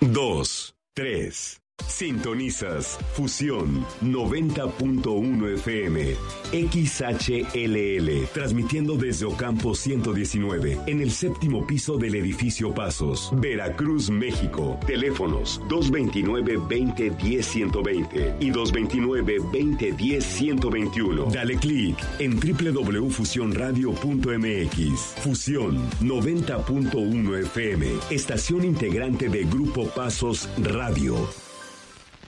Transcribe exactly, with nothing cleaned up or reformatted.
dos, tres. Sintonizas Fusión noventa punto uno F M, X H L L, transmitiendo desde Ocampo ciento diecinueve, en el séptimo piso del edificio Pasos, Veracruz, México. Teléfonos dos veintinueve, veinte, diez, ciento veinte y dos veintinueve, veinte, diez, ciento veintiuno. Dale clic en doble u doble u doble u punto fusión radio punto m x. Fusión noventa punto uno F M, estación integrante de Grupo Pasos Radio.